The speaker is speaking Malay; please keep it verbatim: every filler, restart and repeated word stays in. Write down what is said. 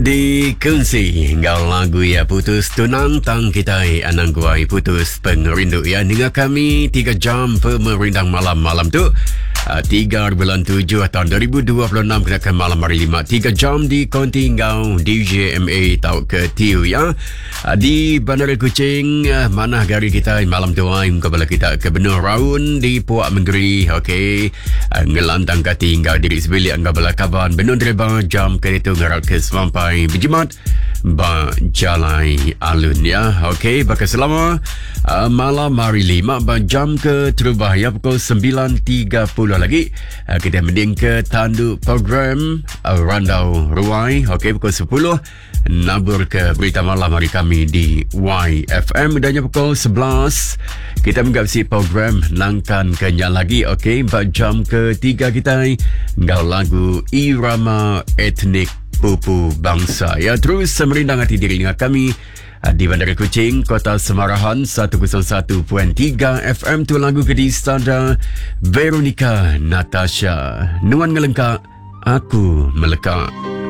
Dikongsi Engkau lagu ya putus tunang tang kita anang guai putus pengerindu ya dengan kami tiga jam pemerintang malam-malam tu uh, tiga bulan tujuh tahun dua ribu dua puluh enam kena malam hari lima tiga jam di konti engkau D J M A tau ke tiu ya uh, di Bandar Kuching uh, mana gari kita malam tu ay kepala kita ke Benua Raun di Puak Menggeri okey uh, ngelantang kati engkau diri sebelik engkau bala kaban Benua Dereba jam ke itu ngarak ke sampai berjimat ba jalai alun ya. Okey, bakal selama uh, malam hari lima ba jam ke terubah ya pukul sembilan tiga puluh lagi uh, kita mending ke tandu program uh, Randau Ruai. Okey, pukul sepuluh nabur ke berita malam hari kami di Y F M dan pukul sebelas kita mengabsi program nangkan kenyal lagi. Okey, ba jam ke tiga kita ngau lagu irama etnik Pupu Bangsa ya. Terus semerindang hati diri dengan kami di Bandar Kuching, Kota Semarahan seratus satu perpuluhan tiga F M tu lagu ke di Sada Veronica Natasha Nuan ngelengkak aku melekat.